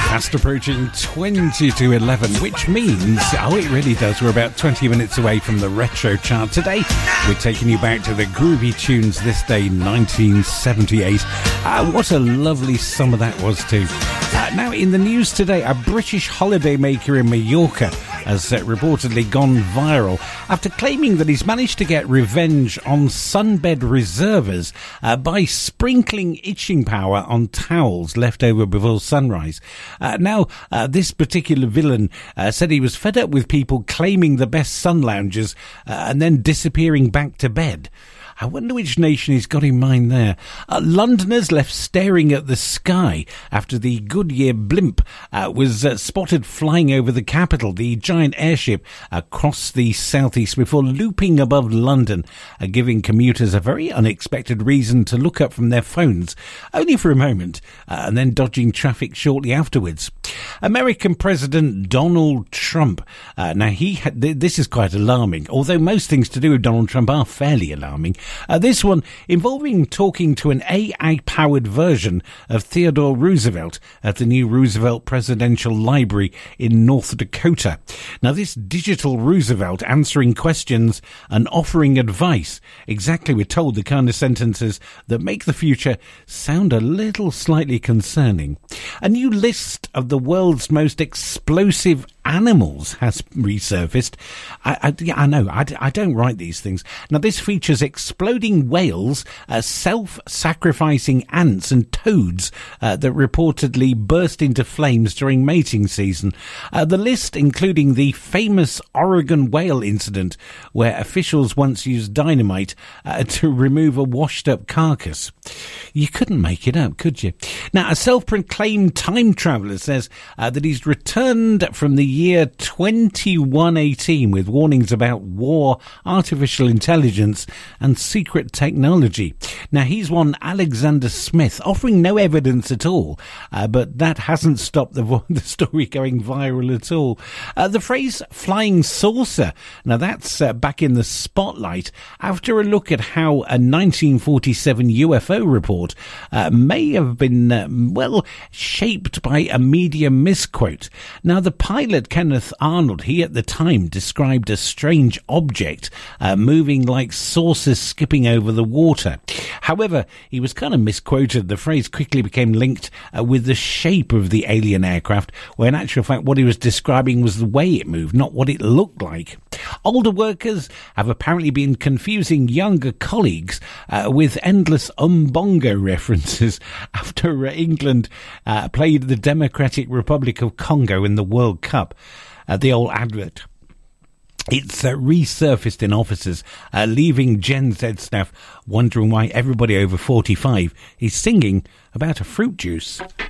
Fast approaching 20 to 11, which means, it really does, we're about 20 minutes away from the retro chart. Today, we're taking you back to the groovy tunes this day, 1978. What a lovely summer that was too. Now, in the news today, a British holidaymaker in Mallorca has reportedly gone viral after claiming that he's managed to get revenge on sunbed reservers by sprinkling itching power on towels left over before sunrise. Now, this particular villain said he was fed up with people claiming the best sun loungers and then disappearing back to bed. I wonder which nation he's got in mind there. Londoners left staring at the sky after the Goodyear blimp was spotted flying over the capital, the giant airship across the southeast before looping above London, giving commuters a very unexpected reason to look up from their phones, only for a moment, and then dodging traffic shortly afterwards. American President Donald Trump. Now, this is quite alarming, although most things to do with Donald Trump are fairly alarming. This one involving talking to an AI-powered version of Theodore Roosevelt at the new Roosevelt Presidential Library in North Dakota. Now, this digital Roosevelt answering questions and offering advice. Exactly, we're told, the kind of sentences that make the future sound a little slightly concerning. A new list of the world's most explosive animals has resurfaced. I know, I don't write these things. Now, this features exploding whales, self-sacrificing ants and toads that reportedly burst into flames during mating season. The list including the famous Oregon whale incident where officials once used dynamite to remove a washed-up carcass. You couldn't make it up, could you? Now, a self-proclaimed time traveller says that he's returned from the year 2118 with warnings about war, artificial intelligence and secret technology. Now, he's one Alexander Smith, offering no evidence at all, but that hasn't stopped the story going viral at all. The phrase flying saucer, now that's back in the spotlight after a look at how a 1947 UFO report may have been, shaped by a media misquote. Now, the pilot, Kenneth Arnold, he at the time described a strange object moving like saucers skipping over the water. However, he was kind of misquoted. The phrase quickly became linked with the shape of the alien aircraft, where in actual fact what he was describing was the way it moved, not what it looked like. Older workers have apparently been confusing younger colleagues with endless umbongo references after England played the Democratic Republic of Congo in the World Cup. The old advert. It's resurfaced in offices, leaving Gen Z staff wondering why everybody over 45 is singing about a fruit juice.